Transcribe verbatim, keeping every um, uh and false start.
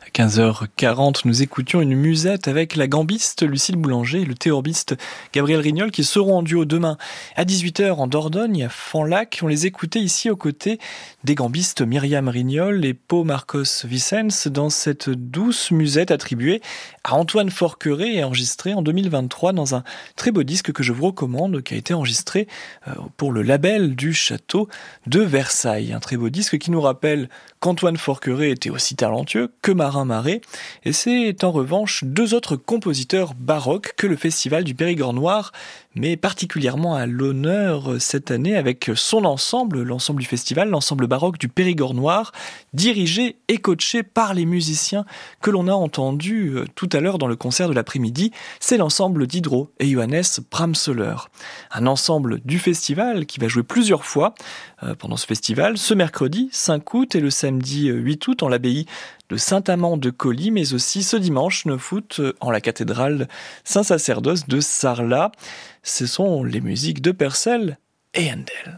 quinze heures quarante, nous écoutions une musette avec la gambiste Lucille Boulanger et le théorbiste Gabriel Rignol qui seront en duo demain à dix-huit heures en Dordogne, à Fanlac. On les écoutait ici aux côtés des gambistes Myriam Rignol et Pau Marcos Vicens dans cette douce musette attribuée à Antoine Forqueray et enregistrée en deux mille vingt-trois dans un très beau disque que je vous recommande, qui a été enregistré pour le label du château de Versailles. Un très beau disque qui nous rappelle qu'Antoine Forqueray était aussi talentueux que Marin Marais, et c'est en revanche deux autres compositeurs baroques que le Festival du Périgord Noir met particulièrement à l'honneur cette année avec son ensemble, l'ensemble du festival, l'ensemble baroque du Périgord Noir, dirigé et coaché par les musiciens que l'on a entendus tout à l'heure dans le concert de l'après-midi. C'est l'ensemble Diderot et Johannes Bramsoller. Un ensemble du festival qui va jouer plusieurs fois euh, pendant ce festival, ce mercredi cinq août et le samedi huit août en l'abbaye de Saint-Amand de Colly, mais aussi ce dimanche neuf août en la cathédrale Saint-Sacerdoce de Sarlat. Ce sont les musiques de Purcell et Handel.